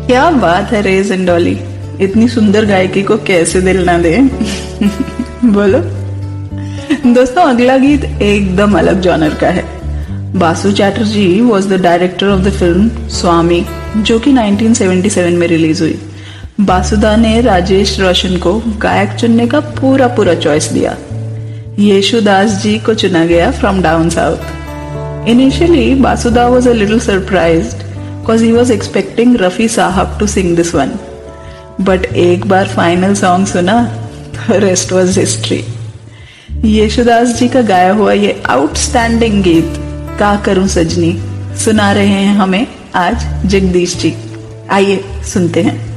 क्या बात है रेज एंड डॉली, इतनी सुंदर गायकी को कैसे दिल ना दे। बोलो दोस्तों, अगला गीत एकदम अलग जॉनर का है। Basu Chatterjee was the director of the film स्वामी, जो कि 1977 में रिलीज हुई। बासुदा ने राजेश रोशन को गायक चुनने का पूरा चॉइस दिया। येशुदास जी को चुना गया from down south. Initially Basuda was a little surprised because he was expecting Rafi साहब to sing this one, but एक बार फाइनल सॉन्ग सुना तो रेस्ट वॉज हिस्ट्री। येशुदास जी का गाया हुआ ये आउटस्टैंडिंग गीत का करूं सजनी सुना रहे हैं हमें आज जगदीश जी। आइए सुनते हैं।